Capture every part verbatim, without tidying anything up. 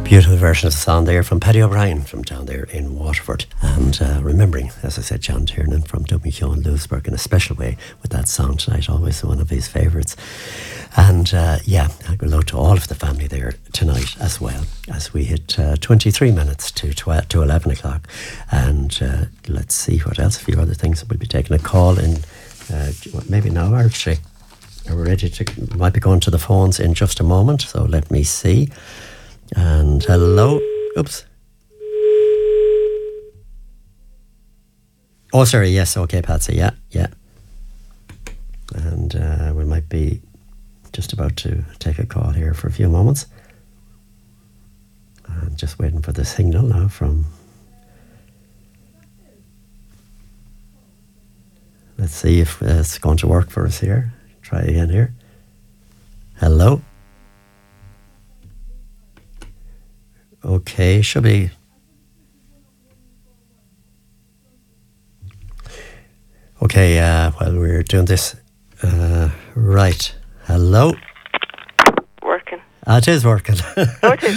Beautiful version of the song there from Paddy O'Brien from down there in Waterford. And uh, remembering, as I said, John Tiernan from Dublin and Lewisburg in a special way with that song tonight, always one of his favourites. And uh, yeah, hello to all of the family there tonight as well, as we hit uh, twenty-three minutes to twelve, to eleven o'clock. And uh, let's see what else, a few other things. We'll be taking a call in uh, maybe now, actually. We're ready to, might be going to the phones in just a moment, so let me see. And hello. Oops. Oh, sorry. Yes. Okay, Patsy. Yeah. Yeah. And uh, we might be just about to take a call here for a few moments. I'm just waiting for the signal now from... Let's see if uh, it's going to work for us here. Try again here. Hello. Okay, should be. Okay, uh, while we're doing this, uh, right. Hello. Working. Ah, it is working. Oh, it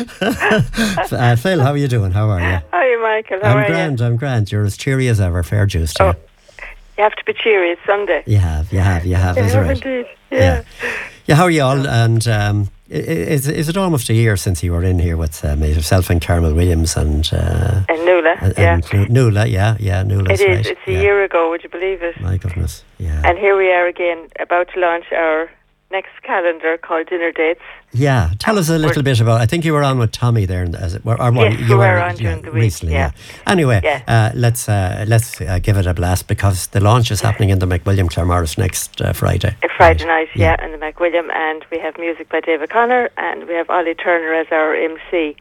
is. uh, Phil, how are you doing? How are you? Hi, Michael. How I'm are grand, you? I'm grand. You're as cheery as ever. Fair juice to Oh, you. you have to be cheery. It's Sunday. You have, you have, you have. You Is have right. indeed. Yeah. yeah. Yeah, how are you all? And um, is is it almost a year since you were in here with uh, yourself and Carmel Williams and uh, And Nuala, and, yeah. and Nuala, yeah, yeah, Nuala's It is. right. It's a yeah. year ago. Would you believe it? My goodness, yeah. And here we are again, about to launch our next calendar called Dinner Dates. Yeah, tell us a little We're, bit about. I think you were on with Tommy there, as it, or, or yes, you we were were on during yeah, the week. recently. Yeah. Yeah. Anyway, yeah. uh, let's uh, let's uh, give it a blast because the launch is happening in the McWilliam Claremorris next uh, Friday. A Friday right. night, yeah, yeah, in the McWilliam, and we have music by David Connor, and we have Ollie Turner as our M C.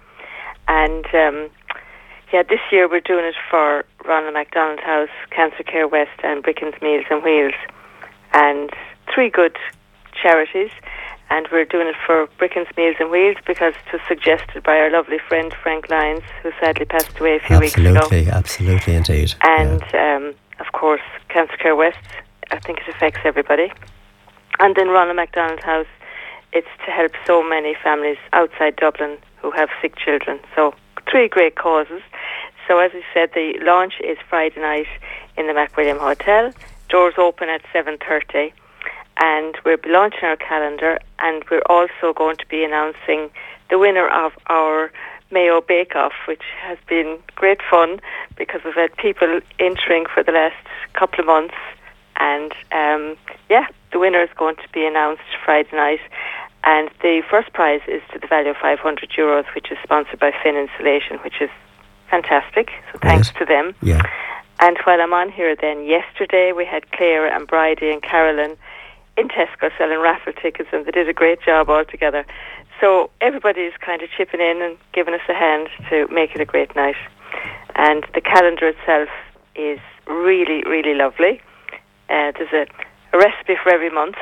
And um, yeah, this year we're doing it for Ronald McDonald House, Cancer Care West, and Bricken's Meals and Wheels, and three good charities. And we're doing it for Bricken's Meals and Wheels because it was suggested by our lovely friend Frank Lyons, who sadly passed away a few absolutely, weeks ago. Absolutely, absolutely indeed. And yeah. um, of course, Cancer Care West, I think it affects everybody. And then Ronald McDonald House, it's to help so many families outside Dublin who have sick children. So three great causes. So as we said, the launch is Friday night in the McWilliam Hotel. Doors open at seven thirty. And we'll be launching our calendar, and we're also going to be announcing the winner of our Mayo Bake Off, which has been great fun because we've had people entering for the last couple of months. And um, yeah, the winner is going to be announced Friday night. And the first prize is to the value of five hundred euros, which is sponsored by Finn Insulation, which is fantastic. So thanks right. to them. Yeah. And while I'm on here then, yesterday we had Claire and Bridie and Carolyn in Tesco selling raffle tickets, and they did a great job altogether. So everybody's kind of chipping in and giving us a hand to make it a great night. And the calendar itself is really, really lovely. Uh, there's a, a recipe for every month.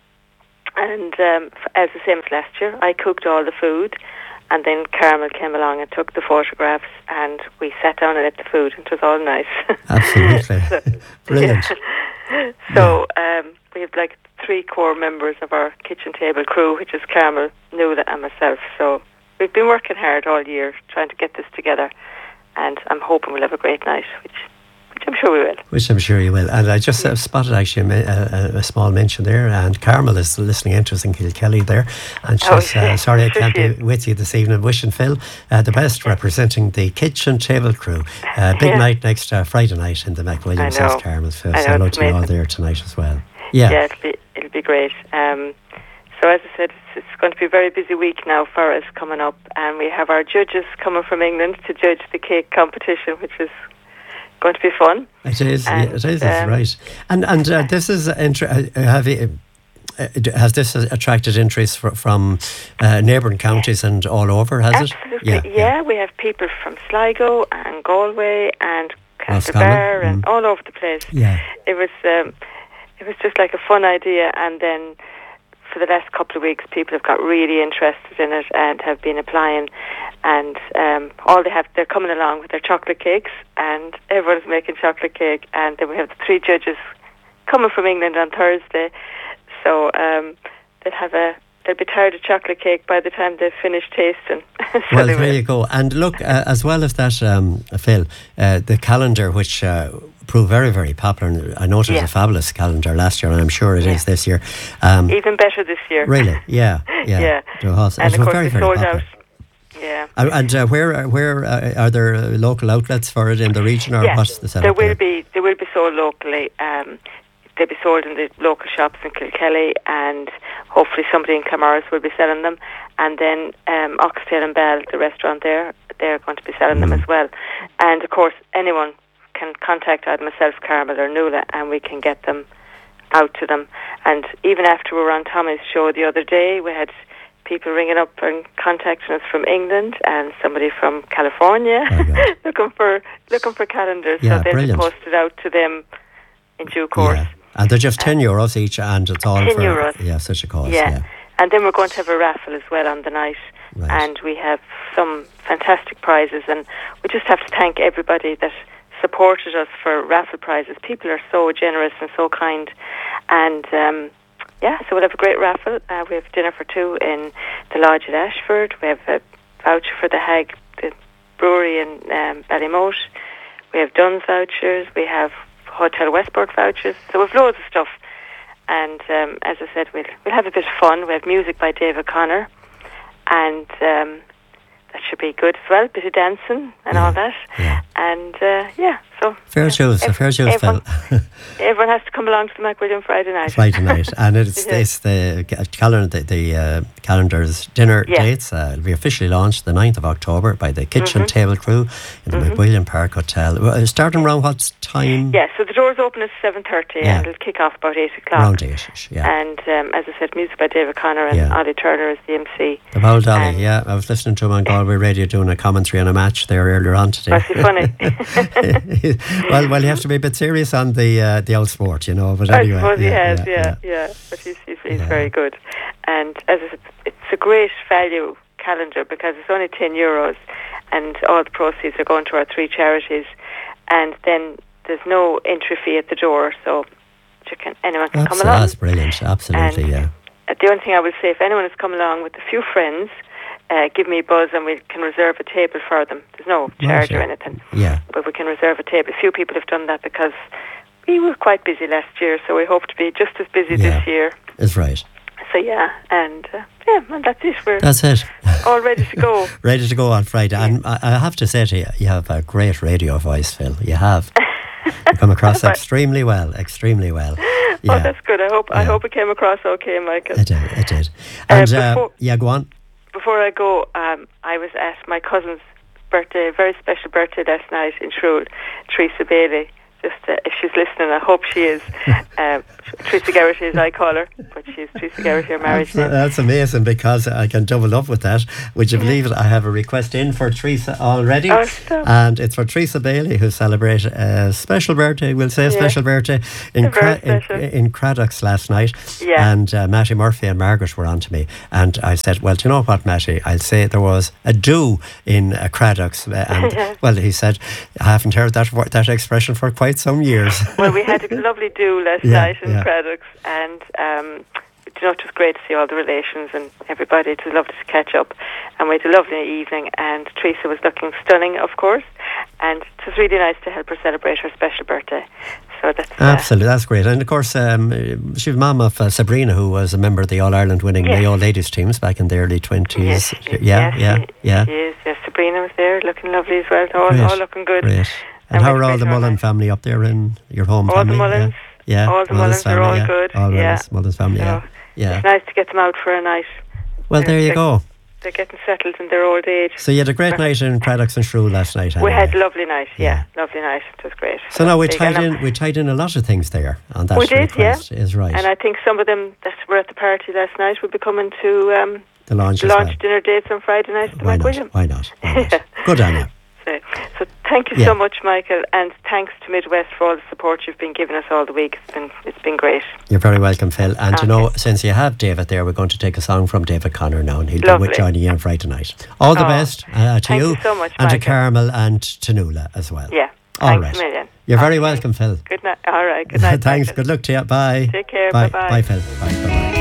And um, as the same as last year, I cooked all the food, and then Carmel came along and took the photographs, and we sat down and ate the food, and it was all nice. Absolutely. so, Brilliant. Yeah. So um, we have like three core members of our kitchen table crew, which is Carmel, Nuala and myself. So we've been working hard all year trying to get this together, and I'm hoping we'll have a great night, which which I'm sure we will. Which I'm sure you will. And I just uh, spotted actually a, a, a small mention there, and Carmel is listening in to us in Kilkelly there, and she's oh, uh, sorry I can't she be with you this evening, wishing Phil uh, the best, representing the kitchen table crew. Uh, big yeah. night next uh, Friday night in the McWilliam, says Carmel. So hello to you all there tonight as well. Yeah, yeah it'll be, it'll be great. Um, so as I said, it's, it's going to be a very busy week now for us coming up, and we have our judges coming from England to judge the cake competition, which is going to be fun. It is, and, yeah, it is, um, right. And and uh, this is, inter- have you, uh, has this attracted interest fr- from uh, neighbouring counties and all over, has absolutely, it? Yeah, yeah, we have people from Sligo and Galway and Castlebar and mm. all over the place. Yeah. It was, um, it was just like a fun idea, and then for the last couple of weeks, people have got really interested in it and have been applying. And um, all they have, they're coming along with their chocolate cakes, and everyone's making chocolate cake. And then we have the three judges coming from England on Thursday, so um, they'll have a they'll be tired of chocolate cake by the time they've finished tasting. Well, there way. you go. And look, uh, as well as that, um, Phil, uh, the calendar, which uh, proved very, very popular. I know it was yeah. a fabulous calendar last year, and I'm sure it yeah. is this year. Um, Even better this year. Really? Yeah. Yeah. yeah. It was, and it of was course, very, we very sold popular. out. Yeah. Uh, and uh, where where uh, are there uh, local outlets for it in the region, or yeah. what's the setup? There will there? be. There will be sold locally. Um, they'll be sold in the local shops in Kilkelly, and hopefully somebody in Clamorris will be selling them. And then um, Oxtail and Bell, the restaurant there, they're going to be selling mm. them as well. And of course, anyone can contact either myself, Carmel, or Nuala, and we can get them out to them. And even after we were on Tommy's show the other day, we had people ringing up and contacting us from England and somebody from California oh, looking for looking for calendars. Yeah, so they'll brilliant. be posted out to them in due course. Yeah. And they're just ten uh, euros each, and it's all ten for euros. Yeah, such a cost. Yeah. yeah. And then we're going to have a raffle as well on the night. Right. And we have some fantastic prizes, and we just have to thank everybody that supported us for raffle prizes. People are so generous and so kind, and um, yeah, so we'll have a great raffle. Uh, we have dinner for two in the lodge at Ashford. We have a voucher for the Hag, the brewery in um, Ballymote. We have Dunn's vouchers. We have Hotel Westport vouchers. So we've loads of stuff. And um, as I said, we'll we'll have a bit of fun. We have music by David Connor, and um, that should be good as well. A bit of dancing and yeah. all that. Yeah. And uh, yeah, so fair shows, ev- fair shows, everyone, Phil. everyone has to come along to the McWilliam Friday night. Friday night, and it's yeah. it's the calendar, the, the uh, calendar's dinner yeah. dates. Uh, it'll be officially launched the ninth of October by the Kitchen mm-hmm. Table Crew in the mm-hmm. McWilliam Park Hotel. Well, starting around what time? Yeah, so the doors open at seven thirty, yeah. and it'll kick off about eight o'clock. Around eight, yeah. And um, as I said, music by David Connor, and yeah. Ollie Turner is the M C. The Paul Dolly, yeah. I was listening to him on Galway Radio doing a commentary on a match there earlier on today. Was he funny? well, well, you have to be a bit serious on the uh, the old sport, you know. But anyway, I suppose yeah, he has, yeah, yeah, yeah. yeah. But he's he's, he's yeah. very good, and as I said, it's a great value calendar because it's only ten euros, and all the proceeds are going to our three charities, and then there's no entry fee at the door, so you can anyone can that's, come along. That's brilliant, absolutely, and yeah. The only thing I will say, if anyone has come along with a few friends, uh, give me a buzz and we can reserve a table for them. There's no charge right, or yeah. anything. Yeah. But we can reserve a table. A few people have done that because we were quite busy last year, so we hope to be just as busy yeah. this year. That's right. So yeah, and uh, yeah, and that's it. We're that's it. all ready to go. Ready to go on Friday. Yeah. And I, I have to say to you, you have a great radio voice, Phil. You have. You come across extremely well, extremely well. Yeah. Oh, that's good. I hope yeah. I hope it came across okay, Michael. It did, it did. And uh, before, uh, yeah, go on. Before I go, um, I was at my cousin's birthday, a very special birthday last night in Shrewd, Teresa Bailey. Just uh, if she's listening, I hope she is. um, Teresa Garrity, as I call her, but she's Teresa Garrity, her marriage name. That's amazing because I can double up with that. Would you believe it? I have a request in for Teresa already, oh, stop. And it's for Teresa Bailey, who celebrated a special birthday. We'll say a special yeah. birthday in, Cra- special. in in Craddocks last night. Yeah. And uh, Matty Murphy and Margaret were on to me, and I said, "Well, do you know what, Matty? I'll say there was a do in uh, Craddocks," and yeah. well, he said, "I haven't heard that that expression for quite some years." Well, we had a lovely do last yeah, night in yeah. Craddocks, and um, you know, it was great to see all the relations and everybody. It was lovely to catch up, and we had a lovely evening. And Teresa was looking stunning, of course, and it was really nice to help her celebrate her special birthday. So that's uh, absolutely, that's great. And of course, um, she was mum of uh, Sabrina, who was a member of the All Ireland winning yes. Mayo ladies teams back in the early twenties. Yes, yeah, yes, yeah, she, yeah. She is. Yes, Sabrina was there, looking lovely as well. All, all looking good. Great. And, and how are all the Mullen family up there in your home all family? The Mullins, yeah, yeah. All the Mullins are all yeah. good. All yeah. Mullins, Mullins family, so yeah. yeah. It's nice to get them out for a night. Well, there you go. They're getting settled in their old age. So you had a great night in Craddocks and Shrewd last night. We anyway. had a lovely night, yeah. yeah. Lovely night. It was great. So now we tied in we tied in a lot of things there on that we did, request, yeah. is right. And I think some of them that were at the party last night will be coming to um, the launch, the launch well. dinner dates on Friday night at the Why McWilliam. Not? Why not? Why not? Good on you. So, so thank you yeah. so much, Michael, and thanks to Midwest for all the support you've been giving us all the week. It's been it's been great. You're very welcome, Phil. And okay. you know, since you have David there, we're going to take a song from David Connor now, and he'll Lovely. be with joining you on Friday night. All the oh, best uh, to thank you, you so much, and Michael. to Carmel and to Nuala as well. Yeah, all thanks right. a million. You're okay. very welcome, Phil. Good night. All right. Good night. Thanks. Michael. Good luck to you. Bye. Take care. Bye. Bye. Bye, Phil. Bye. Bye.